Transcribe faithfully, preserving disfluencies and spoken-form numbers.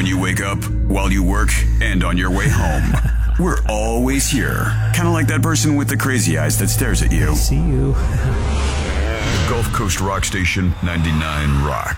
When you wake up, while you work, and on your way home. We're always here. Kind of like that person with the crazy eyes that stares at you. I see you. Gulf Coast Rock Station ninety-nine Rock.